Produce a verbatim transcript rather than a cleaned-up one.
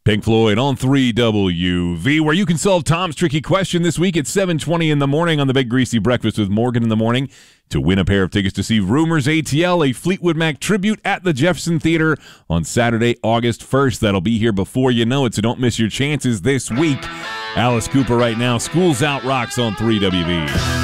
Pink Floyd on three W V, where you can solve Tom's tricky question this week at seven twenty in the morning on the Big Greasy Breakfast with Morgan in the morning to win a pair of tickets to see Rumors A T L, a Fleetwood Mac tribute at the Jefferson Theater on Saturday, August first. That'll be here before you know it, so don't miss your chances this week. Alice Cooper right now. School's Out rocks on three W V.